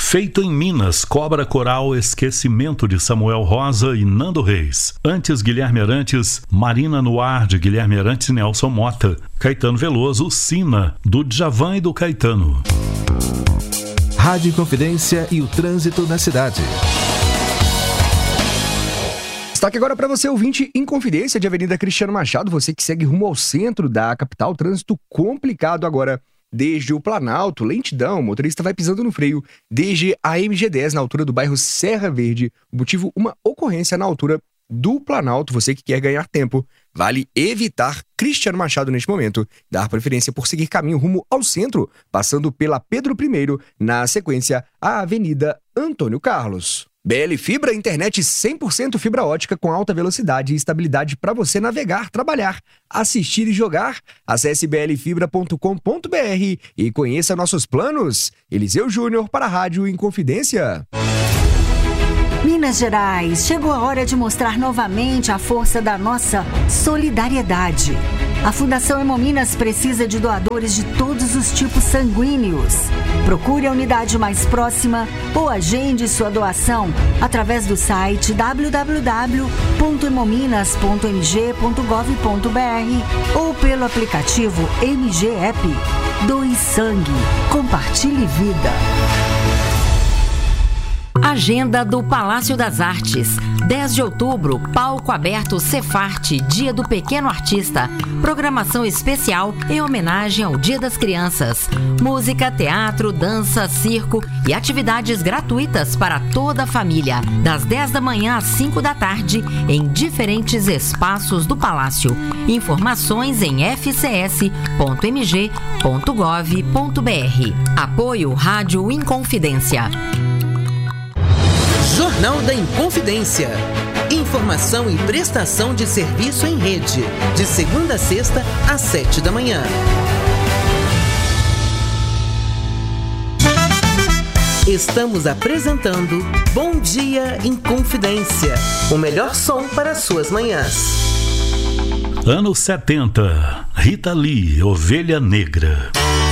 Feito em Minas, Cobra Coral, Esquecimento de Samuel Rosa e Nando Reis. Antes, Guilherme Arantes, Marina no Ar, de Guilherme Arantes e Nelson Mota. Caetano Veloso, Sina, do Djavan e do Caetano. Rádio Inconfidência e o trânsito na cidade. Destaque agora para você, ouvinte, Inconfidência de Avenida Cristiano Machado, você que segue rumo ao centro da capital, trânsito complicado agora desde o Planalto, lentidão, o motorista vai pisando no freio, desde a MG10 na altura do bairro Serra Verde, o motivo uma ocorrência na altura do Planalto, você que quer ganhar tempo, vale evitar Cristiano Machado neste momento, dar preferência por seguir caminho rumo ao centro, passando pela Pedro I, na sequência a Avenida Antônio Carlos. BL Fibra, internet 100% fibra ótica com alta velocidade e estabilidade para você navegar, trabalhar, assistir e jogar. Acesse blfibra.com.br e conheça nossos planos. Eliseu Júnior para a Rádio Inconfidência. Minas Gerais, chegou a hora de mostrar novamente a força da nossa solidariedade. A Fundação Hemominas precisa de doadores de todos os tipos sanguíneos. Procure a unidade mais próxima ou agende sua doação através do site www.hemominas.mg.gov.br ou pelo aplicativo MG App. Doe sangue, compartilhe vida. Agenda do Palácio das Artes. 10 de outubro, palco aberto Cefarte, Dia do Pequeno Artista. Programação especial em homenagem ao Dia das Crianças. Música, teatro, dança, circo e atividades gratuitas para toda a família. Das 10 da manhã às 5 da tarde, em diferentes espaços do Palácio. Informações em fcs.mg.gov.br. Apoio Rádio Inconfidência. Jornal da Inconfidência. Informação e prestação de serviço em rede. De segunda a sexta, às 7 da manhã. Estamos apresentando Bom Dia Inconfidência. O melhor som para suas manhãs. Anos 70. Rita Lee, Ovelha Negra.